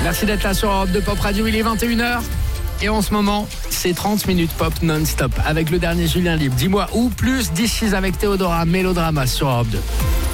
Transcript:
Merci d'être là sur Europe 2 Pop Radio, il est 21h. Et en ce moment, c'est 30 minutes pop non-stop avec le dernier Julien Libre. Dis-moi où plus This Is avec Théodora, Mélodrama sur Europe 2.